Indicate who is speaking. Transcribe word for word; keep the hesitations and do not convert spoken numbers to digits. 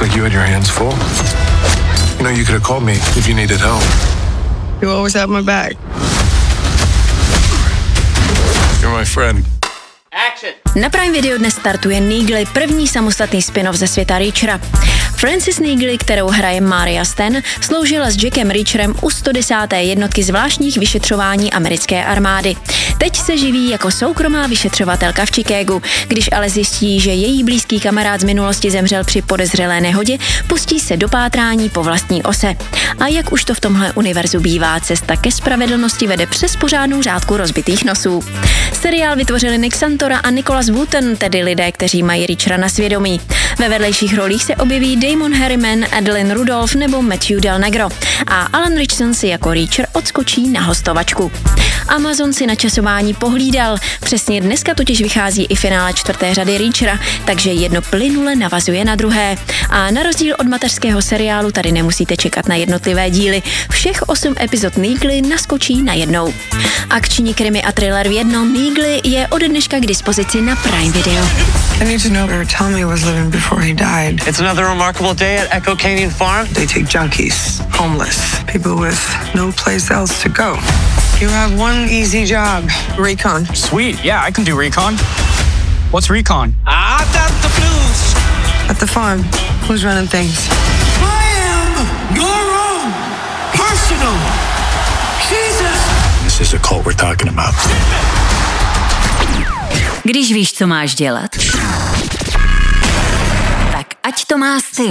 Speaker 1: like you had your hands full. You know, you could have called me if you needed help.
Speaker 2: You always have my back.
Speaker 1: You're my friend.
Speaker 3: Na Prime Video dnes startuje Neagley, první samostatný spin-off ze světa Reachera. Frances Neagley, kterou hraje Maria Sten, sloužila s Jackem Reacherem u sto desáté jednotky zvláštních vyšetřování americké armády. Teď se živí jako soukromá vyšetřovatelka v Chicagu. Když ale zjistí, že její blízký kamarád z minulosti zemřel při podezřelé nehodě, pustí se do pátrání po vlastní ose. A jak už to v tomhle univerzu bývá, cesta ke spravedlnosti vede přes pořádnou řádku rozbitých nosů. Seriál vytvořili Nick Santora a Nicholas Wooten, tedy lidé, kteří mají Reachera na svědomí. Ve vedlejších rolích se objeví Damon Harriman, Adeline Rudolph nebo Matthew Del Negro a Alan Ritchson si jako Reacher odskočí na hostovačku. Amazon si na časování pohlídal, přesně dneska totiž vychází i finále čtvrté řady Reachera, takže jedno plynule navazuje na druhé. A na rozdíl od mateřského seriálu tady nemusíte čekat na jednotlivé díly, všech osm epizod Neagley naskočí na jednou. Akční krimi a thriller v jednom, Neagley je od dneška k dispozici na Prime Video.
Speaker 2: I need to know where Tommy was living before he died.
Speaker 4: It's another remarkable day at Echo Canyon Farm.
Speaker 2: They take junkies, homeless, people with no place else to go. You have one easy job, recon.
Speaker 5: Sweet, yeah, I can do recon. What's recon?
Speaker 4: I got the blues.
Speaker 2: At the farm, who's running things?
Speaker 4: I am your own personal Jesus.
Speaker 1: This is a cult we're talking about.
Speaker 3: Když víš, co máš dělat, tak ať to má styl.